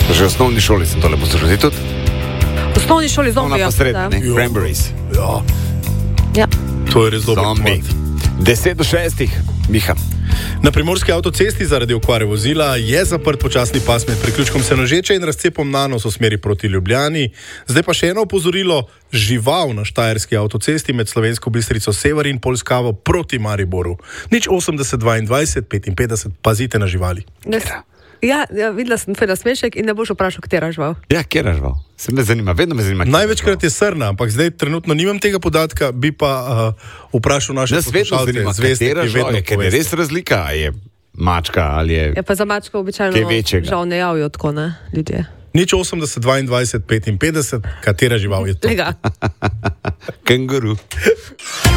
Že v osnovni šoli sem tole poslušal. Ti tudi? V osnovni šoli zombi. Ona pa srednja, ne? Cranberries. Ja. To je res dober Zombi. 5:50, Miha. Na primorski avtocesti zaradi okvare vozila je zaprt počasni pas med priključkom Senožeče in razcepom Nanos v smeri proti Ljubljani. Zdaj pa še eno opozorilo. Žival na štajerski avtocesti med Slovensko Bistrico Sever in Polskavo proti Mariboru. 80 22 55, pazite na živali. Ja, videla sem tvoj nasmešek in ne boš vprašal, katera žival. Ja, katera žival? Se me zanima, vedno me zanima. Največkrat je srna, ampak zdaj trenutno nimam tega podatka, bi pa vprašal naše poslušalce. Katera žival je, ker je res razlika, a je mačka ali je... Ja, pa za mačka običajno žal ne javijo tako, ne, ljudje. 80 22 55, katera žival je to? Lega. Kenguru.